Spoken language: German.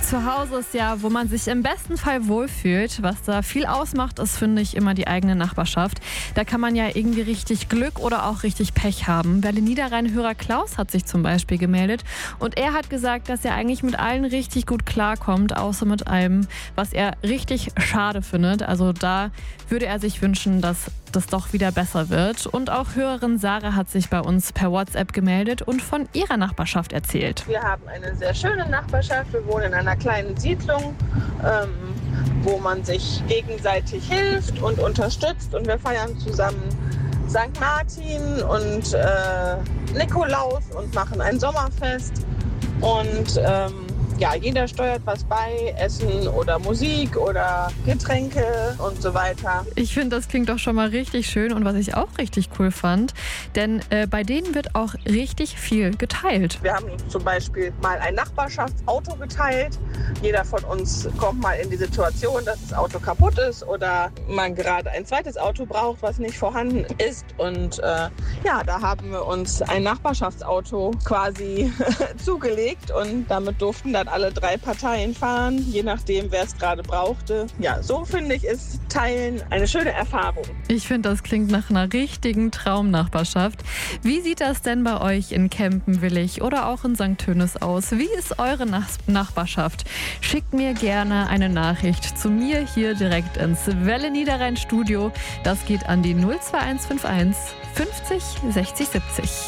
Zu Hause ist ja, wo man sich im besten Fall wohlfühlt. Was da viel ausmacht, ist, finde ich, immer die eigene Nachbarschaft. Da kann man ja irgendwie richtig Glück oder auch richtig Pech haben. Berlin-Niederrhein-Hörer Klaus hat sich zum Beispiel gemeldet und er hat gesagt, dass er eigentlich mit allen richtig gut klarkommt, außer mit einem, was er richtig schade findet. Also da würde er sich wünschen, dass das doch wieder besser wird. Und auch Hörerin Sarah hat sich bei uns per WhatsApp gemeldet und von ihrer Nachbarschaft erzählt. Wir haben eine sehr schöne Nachbarschaft. Wir wohnen in einer kleinen Siedlung, wo man sich gegenseitig hilft und unterstützt. Und wir feiern zusammen St. Martin und Nikolaus und machen ein Sommerfest. Und jeder steuert was bei, Essen oder Musik oder Getränke und so weiter. Ich finde, das klingt doch schon mal richtig schön und was ich auch richtig cool fand, denn bei denen wird auch richtig viel geteilt. Wir haben uns zum Beispiel mal ein Nachbarschaftsauto geteilt. Jeder von uns kommt mal in die Situation, dass das Auto kaputt ist oder man gerade ein zweites Auto braucht, was nicht vorhanden ist. Und da haben wir uns ein Nachbarschaftsauto quasi zugelegt und damit durften dann alle 3 Parteien fahren, je nachdem, wer es gerade brauchte. Ja, so finde ich, ist Teilen eine schöne Erfahrung. Ich finde, das klingt nach einer richtigen Traumnachbarschaft. Wie sieht das denn bei euch in Kempenwillig oder auch in St. Tönis aus? Wie ist eure Nachbarschaft? Schickt mir gerne eine Nachricht zu mir hier direkt ins Welle Niederrhein Studio. Das geht an die 02151 50 60 70.